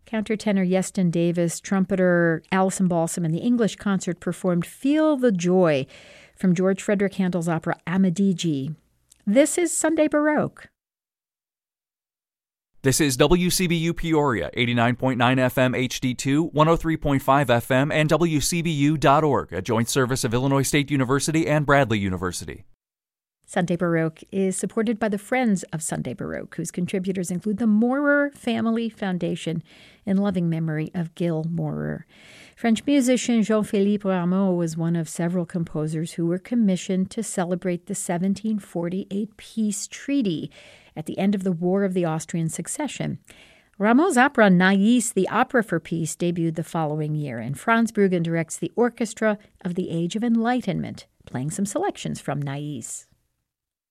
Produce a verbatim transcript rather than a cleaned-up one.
Countertenor Yeston Davis, trumpeter Alison Balsam, and the English concert performed Feel the Joy from George Frederick Handel's opera Amadigi. This is Sunday Baroque. This is W C B U Peoria, eighty-nine point nine F M H D two, one oh three point five F M, and W C B U dot org, a joint service of Illinois State University and Bradley University. Sunday Baroque is supported by the Friends of Sunday Baroque, whose contributors include the Maurer Family Foundation in loving memory of Gil Maurer. French musician Jean-Philippe Rameau was one of several composers who were commissioned to celebrate the seventeen forty-eight peace treaty at the end of the War of the Austrian Succession. Rameau's opera Nais, the Opera for Peace, debuted the following year, and Franz Bruggen directs the Orchestra of the Age of Enlightenment, playing some selections from Nais.